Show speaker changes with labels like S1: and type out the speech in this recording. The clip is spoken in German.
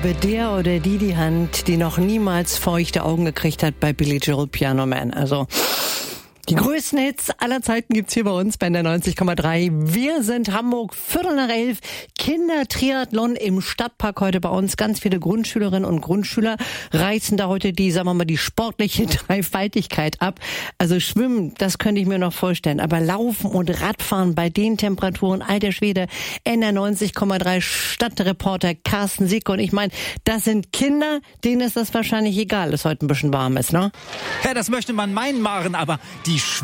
S1: gebe der oder die Hand, die noch niemals feuchte Augen gekriegt hat bei Billy Joel Piano Man. Also die größten Hits aller Zeiten gibt's hier bei uns bei der 90,3. Wir sind Hamburg, 11:15. Kindertriathlon im Stadtpark heute bei uns. Ganz viele Grundschülerinnen und Grundschüler reißen da heute die, sagen wir mal, die sportliche Dreifaltigkeit ab. Also Schwimmen, das könnte ich mir noch vorstellen. Aber Laufen und Radfahren bei den Temperaturen, alter Schwede, NR 90,3 Stadtreporter Carsten Sieke. Und ich meine, das sind Kinder, denen ist das wahrscheinlich egal, dass heute ein bisschen warm ist, ne?
S2: Ja, das möchte man meinen, Maren, aber die